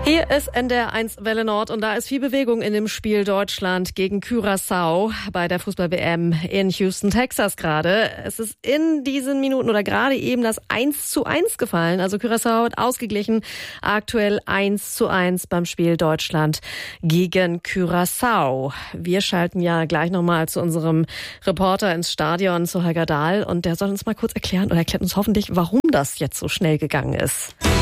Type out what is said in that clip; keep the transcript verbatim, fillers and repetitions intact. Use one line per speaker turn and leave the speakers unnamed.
Hier ist N D R eins Welle Nord und da ist viel Bewegung in dem Spiel Deutschland gegen Curaçao bei der Fußball-W M in Houston, Texas gerade. Es ist in diesen Minuten oder gerade eben das eins zu eins gefallen. Also Curaçao hat ausgeglichen, aktuell eins zu eins beim Spiel Deutschland gegen Curaçao. Wir schalten ja gleich nochmal zu unserem Reporter ins Stadion, zu Holger Dahl, und der soll uns mal kurz erklären oder erklärt uns hoffentlich, warum das jetzt so schnell gegangen ist.